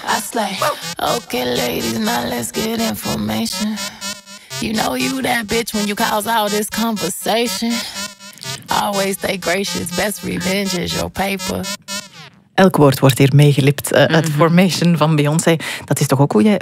I slay. Okay, ladies, now let's get information. You know you that bitch when you cause all this conversation. Always stay gracious, best revenge is your paper. Elk woord wordt hier meegelipt uit Formation van Beyoncé. Dat is toch ook hoe jij